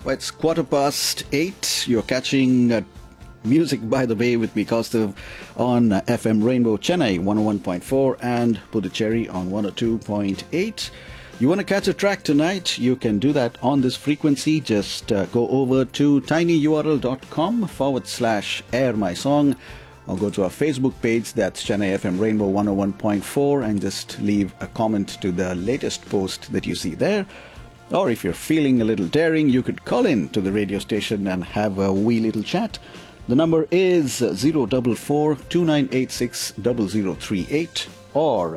Well, it's 8:15. You're catching music by the way with me, Kaustav, on FM Rainbow Chennai 101.4 and Puducherry on 102.8. You want to catch a track tonight? You can do that on this frequency. Just go over to tinyurl.com/air my song, or go to our Facebook page, that's Chennai FM Rainbow 101.4, and just leave a comment to the latest post that you see there. Or if you're feeling a little daring, you could call in to the radio station and have a wee little chat. The number is 044 2986 0038 or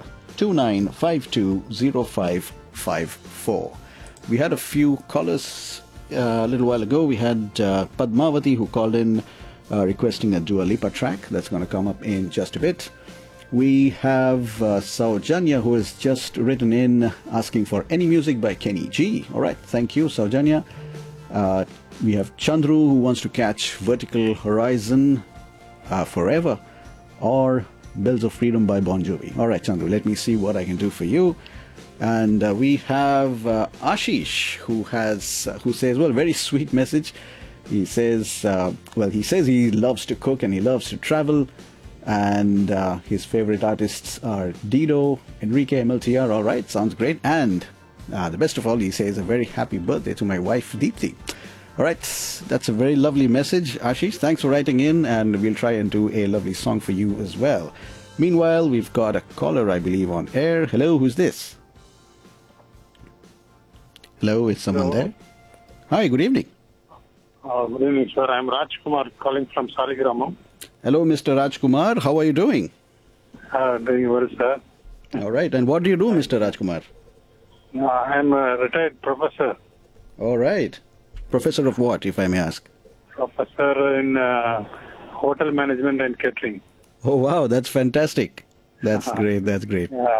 29520554. We had a few callers a little while ago. We had Padmavati who called in requesting a Dua Lipa track. That's going to come up in just a bit. We have Saujanya who has just written in asking for any music by Kenny G. All right, thank you, Saujanya. We have Chandru who wants to catch Vertical Horizon Forever or Bells of Freedom by Bon Jovi. All right, Chandru, let me see what I can do for you. And we have Ashish who says, well, very sweet message. He says, he loves to cook and he loves to travel. And his favorite artists are Dido, Enrique, MLTR. All right, sounds great. And the best of all, he says a very happy birthday to my wife, Deepthi. All right, that's a very lovely message, Ashish. Thanks for writing in, and we'll try and do a lovely song for you as well. Meanwhile, we've got a caller, I believe, on air. Hello, who's this? Hello, is someone there? Hi, good evening. Good evening, sir. I'm Rajkumar calling from Saligramam. Hello, Mr. Rajkumar. How are you doing? Doing well, sir. All right. And what do you do, Mr. Rajkumar? I'm a retired professor. All right. Professor of what, if I may ask? Professor in hotel management and catering. Oh, wow. That's fantastic. That's great. That's great.